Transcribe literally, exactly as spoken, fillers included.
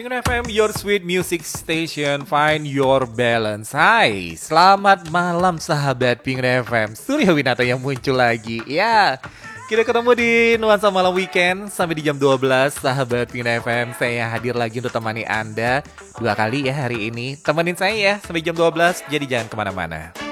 Pingin F M, your sweet music station, find your balance. Hai, selamat malam sahabat Pingin F M. Surya Winata yang muncul lagi. Ya, kita ketemu di Nuansa Malam Weekend sampai di jam dua belas. Sahabat Pingin F M, saya hadir lagi untuk temani Anda dua kali ya hari ini. Temenin saya ya sampai jam dua belas, jadi jangan kemana-mana.